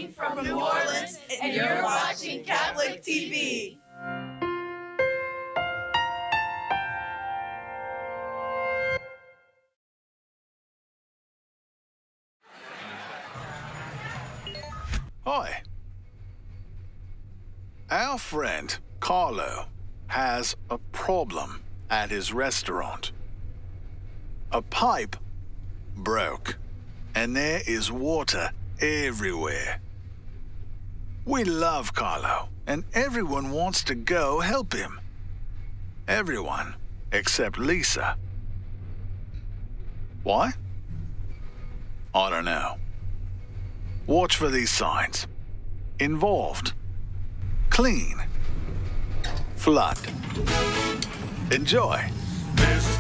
Broadcasting from New Orleans, and you're watching Catholic TV. Hi. Our friend Carlo has a problem at his restaurant. A pipe broke, and there is water everywhere. We love Carlo, and everyone wants to go help him. Everyone except Lisa. Why? I don't know. Watch for these signs. Involved. Clean. Flood. Enjoy.